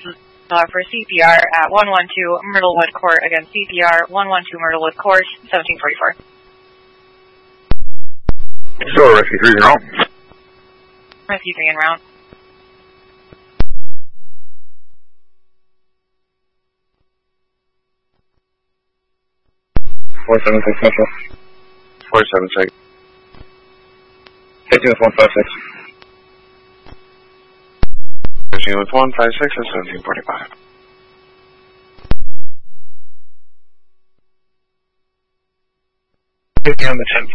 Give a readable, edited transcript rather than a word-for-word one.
for CPR at 112 Myrtlewood Court. Again, CPR 112 Myrtlewood Court, 1744. So, Rescue 3 en route. Rescue 3 en route. Four 7-6 Central. 476. Taking with 156. Taking with 156 at 1745. Taking on the 10